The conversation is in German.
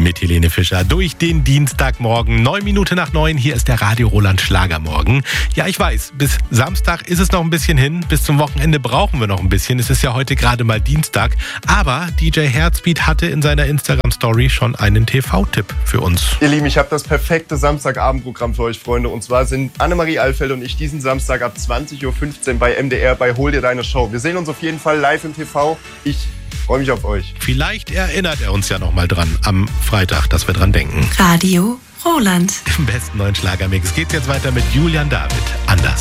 mit Helene Fischer durch den Dienstagmorgen. 9:09, hier ist der Radio Roland Schlagermorgen. Ja, ich weiß, bis Samstag ist es noch ein bisschen hin. Bis zum Wochenende brauchen wir noch ein bisschen. Es ist ja heute gerade mal Dienstag. Aber DJ Herzbeat hatte in seiner Instagram-Story schon einen TV-Tipp für uns. Ihr Lieben, ich habe das perfekte Samstagabendprogramm für euch, Freunde. Und zwar sind Annemarie Alfeld und ich diesen Samstag ab 20:15 Uhr bei MDR bei Hol dir deine Show. Wir sehen uns auf jeden Fall live im TV. Ich freue mich auf euch. Vielleicht erinnert er uns ja noch mal dran am Freitag, dass wir dran denken. Radio Roland. Im besten neuen Schlagermix geht's jetzt weiter mit Julian David. Anders.